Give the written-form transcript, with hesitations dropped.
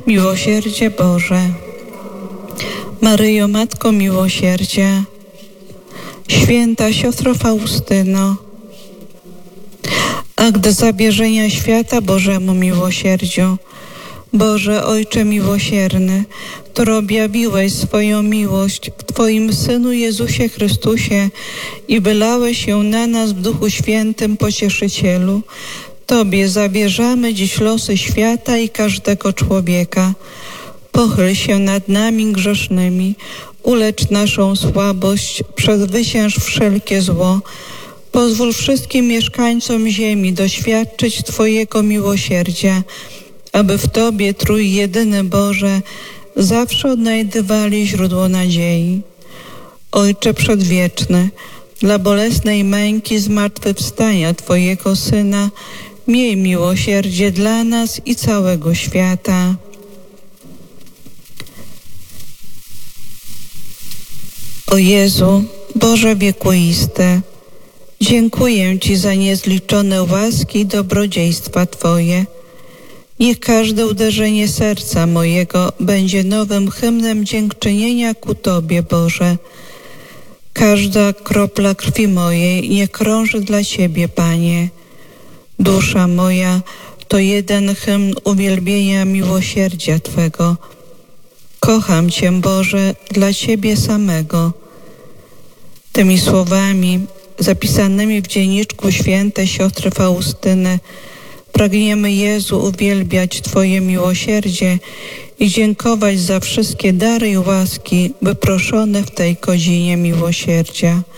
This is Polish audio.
Miłosierdzie Boże, Maryjo, Matko Miłosierdzia, Święta Siostro Faustyno, akt zawierzenia świata Bożemu miłosierdziu. Boże Ojcze miłosierny, który objawiłeś swoją miłość w Twoim Synu Jezusie Chrystusie i wylałeś ją na nas w Duchu Świętym Pocieszycielu, Tobie zawierzamy dziś losy świata i każdego człowieka. Pochyl się nad nami grzesznymi, ulecz naszą słabość, przezwycięż wszelkie zło. Pozwól wszystkim mieszkańcom ziemi doświadczyć Twojego miłosierdzia, aby w Tobie, Trójjedyny Boże, zawsze odnajdywali źródło nadziei. Ojcze Przedwieczny, dla bolesnej męki zmartwychwstania Twojego Syna, miej miłosierdzie dla nas i całego świata. O Jezu, Boże wiekuisty, dziękuję Ci za niezliczone łaski i dobrodziejstwa Twoje. Niech każde uderzenie serca mojego będzie nowym hymnem dziękczynienia ku Tobie, Boże. Każda kropla krwi mojej niech krąży dla Ciebie, Panie. Dusza moja to jeden hymn uwielbienia miłosierdzia Twego. Kocham Cię, Boże, dla Ciebie samego. Tymi słowami zapisanymi w dzienniczku świętej siostry Faustyny pragniemy, Jezu, uwielbiać Twoje miłosierdzie i dziękować za wszystkie dary i łaski wyproszone w tej godzinie miłosierdzia.